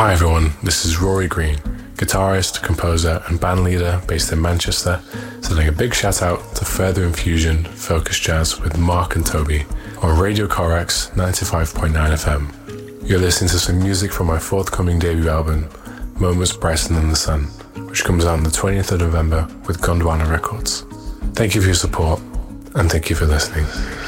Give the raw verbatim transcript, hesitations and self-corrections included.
Hi everyone, this is Rory Green, guitarist, composer and bandleader based in Manchester, sending a big shout out to Further Infusion Focus Jazz with Mark and Toby on Radio Corax ninety-five point nine F M. You're listening to some music from my forthcoming debut album, Moments Brighter Than the Sun, which comes out on the twentieth of November with Gondwana Records. Thank you for your support and thank you for listening.